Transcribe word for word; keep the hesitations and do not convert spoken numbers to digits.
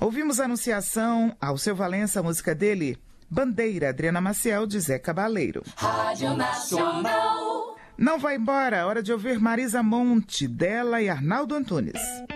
Ouvimos a Anunciação, ao Seu Valença, a música dele, Bandeira, Adriana Maciel, de Zé Cabaleiro. Rádio Nacional. Não vai embora, hora de ouvir Marisa Monte, dela e Arnaldo Antunes.